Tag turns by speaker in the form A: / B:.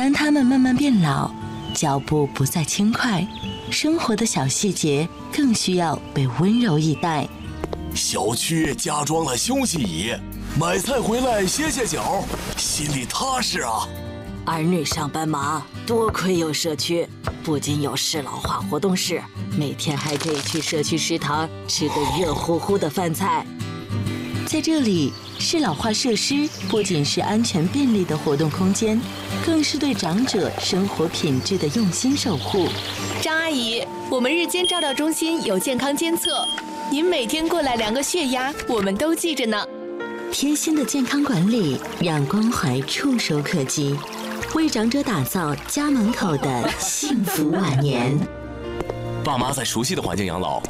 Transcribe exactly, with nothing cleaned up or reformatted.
A: 当他们慢慢变老，脚步不再轻快，生活的小细节更需要被温柔以待。
B: 小区加装了休息椅，买菜回来歇歇脚，心里踏实啊。
C: 儿女上班忙，多亏有社区，不仅有适老化活动室，每天还可以去社区食堂吃个热乎乎的饭菜。
A: 在这里，适老化设施不仅是安全便利的活动空间，更是对长者生活品质的用心守护。
D: 张阿姨，我们日间照料中心有健康监测，您每天过来量个血压，我们都记着呢。
A: 贴心的健康管理，让关怀触手可及，为长者打造家门口的幸福晚年。
B: 爸妈在熟悉的环境养老，